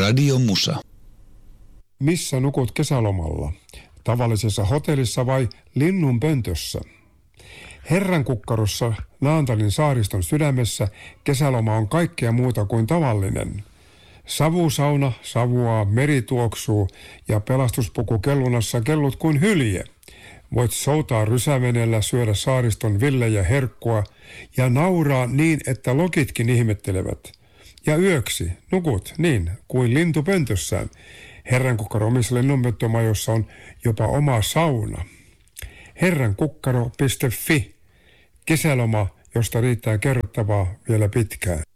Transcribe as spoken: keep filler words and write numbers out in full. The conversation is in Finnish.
Radio Musa. Missä nukut kesälomalla? Tavallisessa hotellissa vai linnunpöntössä? Herran kukkarossa Naantalin saariston sydämessä kesäloma on kaikkea muuta kuin tavallinen. Savusauna savuaa, meri tuoksuu ja pelastuspuku kellunassa kellut kuin hylje. Voit soutaa rysävenellä, syödä saariston villejä herkkua ja nauraa niin, että lokitkin ihmettelevät. Ja yöksi nukut niin kuin lintu pöntössään. Herrankukkaro omissa linnunpönttömajoissa on jopa oma sauna. herrankukkaro piste fi. Kesäloma, josta riittää kerrottavaa vielä pitkään.